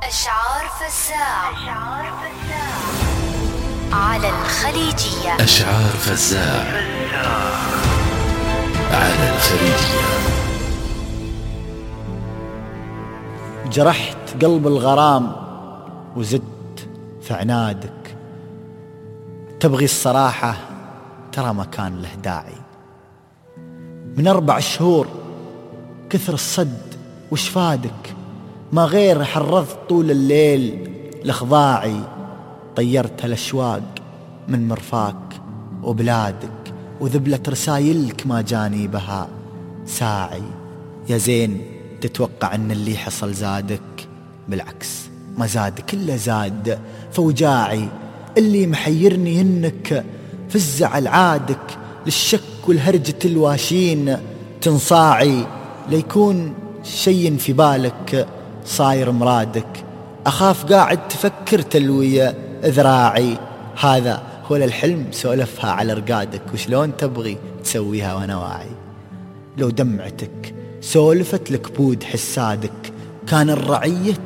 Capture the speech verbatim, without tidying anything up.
أشعار فزاع على الخليجية. أشعار فزاع على الخليجية. جرحت قلب الغرام وزدت في عنادك، تبغي الصراحة ترى ما كان له داعي. من أربع شهور كثر الصد وش فادك، ما غير حرضت طول الليل لخضاعي. طيرت الأشواق من مرفاك وبلادك، وذبلت رسايلك ما جاني بها ساعي. يا زين تتوقع أن اللي حصل زادك، بالعكس ما زادك إلا زاد فوجاعي. اللي محيرني إنك في الزعل عادك للشك والهرجة الواشين تنصاعي. ليكون شي في بالك صاير مرادك، أخاف قاعد تفكر تلوي ذراعي. هذا هو الحلم سولفها على رقادك، وشلون تبغي تسويها وانا واعي. لو دمعتك سولفت لك بود حسادك، كان الرعية